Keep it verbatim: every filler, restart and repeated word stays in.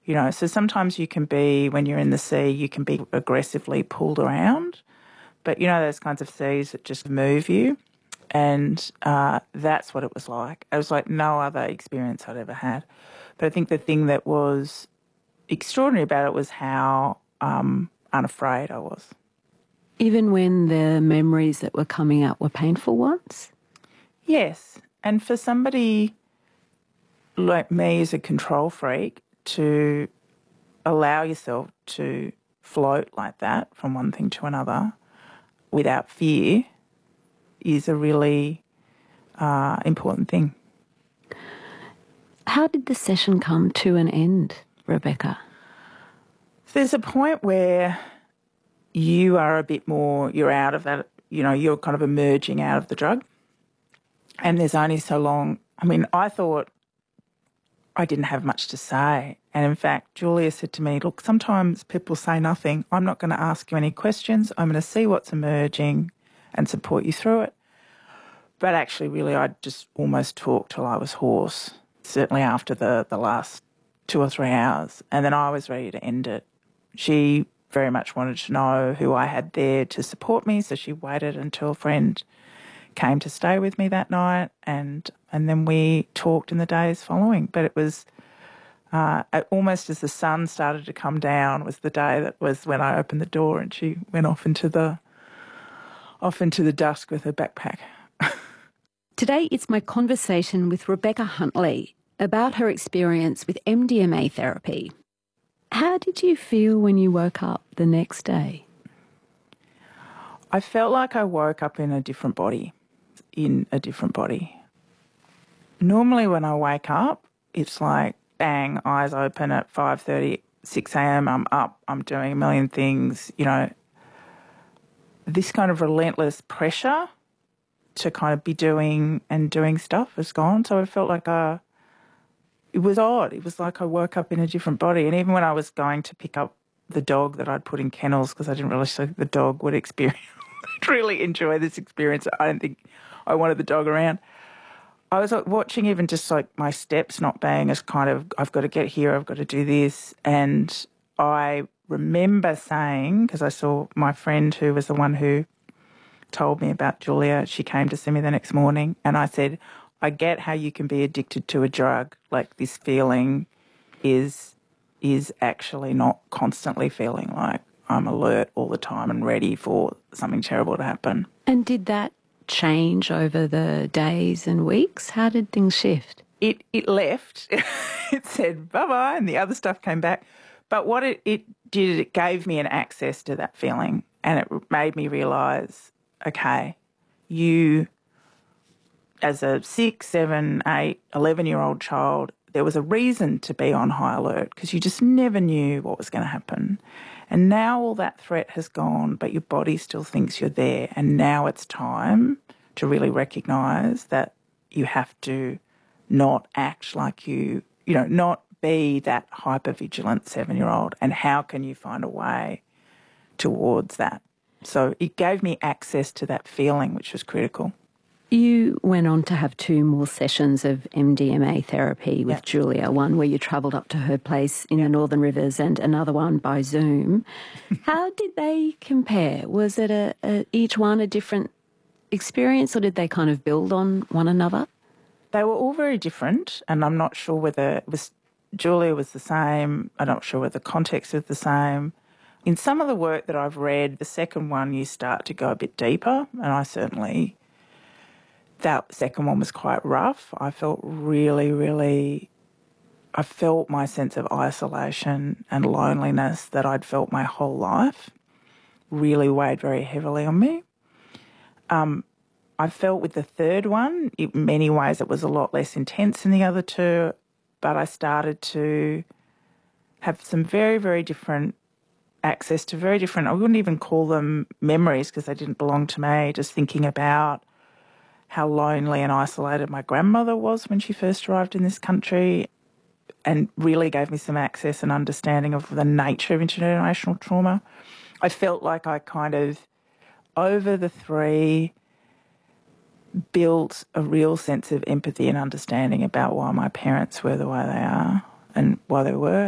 You know, so sometimes you can be, when you're in the sea, you can be aggressively pulled around. But you know those kinds of seas that just move you? And uh, that's what it was like. It was like no other experience I'd ever had. But I think the thing that was extraordinary about it was how um, unafraid I was. Even when the memories that were coming up were painful ones? Yes. And for somebody like me as a control freak to allow yourself to float like that from one thing to another without fear is a really uh, important thing. How did the session come to an end, Rebecca? There's a point where you are a bit more, you're out of that, you know, you're kind of emerging out of the drug. And there's only so long. I mean, I thought I didn't have much to say. And in fact, Julia said to me, look, sometimes people say nothing. I'm not going to ask you any questions. I'm going to see what's emerging and support you through it. But actually, really, I just almost talked till I was hoarse, certainly after the, the last two or three hours. And then I was ready to end it. She very much wanted to know who I had there to support me, so she waited until a friend came to stay with me that night, and and then we talked in the days following. But it was uh, almost as the sun started to come down was the day that was when I opened the door and she went off into the off into the dusk with her backpack. Today it's my conversation with Rebecca Huntley about her experience with M D M A therapy. How did you feel when you woke up the next day? I felt like I woke up in a different body, in a different body. Normally when I wake up, it's like, bang, eyes open at five thirty, six a.m, I'm up, I'm doing a million things, you know. This kind of relentless pressure to kind of be doing and doing stuff is gone. So I felt like uh, it was odd. It was like I woke up in a different body. And even when I was going to pick up the dog that I'd put in kennels, because I didn't really think the dog would experience, really enjoy this experience. I don't think I wanted the dog around. I was like, watching even just like my steps not bang as kind of, I've got to get here, I've got to do this. And I remember saying, because I saw my friend who was the one who told me about Julia, she came to see me the next morning, and I said, I get how you can be addicted to a drug. Like this feeling is is actually not constantly feeling like I'm alert all the time and ready for something terrible to happen. And did that change over the days and weeks? How did things shift? It it left. It said bye-bye and the other stuff came back. But what it, it did, it gave me an access to that feeling, and it made me realise, okay, you as a six, seven, eight, eleven-year-old child, there was a reason to be on high alert because you just never knew what was going to happen. And now all that threat has gone, but your body still thinks you're there. And now it's time to really recognise that you have to not act like you, you know, not be that hypervigilant seven-year-old. And how can you find a way towards that? So it gave me access to that feeling, which was critical. You went on to have two more sessions of M D M A therapy with Yep. Julia, one where you travelled up to her place in Yep. the Northern Rivers and another one by Zoom. How did they compare? Was it a, a each one a different experience, or did they kind of build on one another? They were all very different, and I'm not sure whether it was Julia was the same. I'm not sure whether the context was the same. In some of the work that I've read, the second one you start to go a bit deeper, and I certainly... that second one was quite rough. I felt really, really, I felt my sense of isolation and loneliness that I'd felt my whole life really weighed very heavily on me. Um, I felt with the third one, in many ways it was a lot less intense than the other two, but I started to have some very, very different access to very different, I wouldn't even call them memories because they didn't belong to me, just thinking about how lonely and isolated my grandmother was when she first arrived in this country, and really gave me some access and understanding of the nature of intergenerational trauma. I felt like I kind of, over the three, built a real sense of empathy and understanding about why my parents were the way they are and why they were.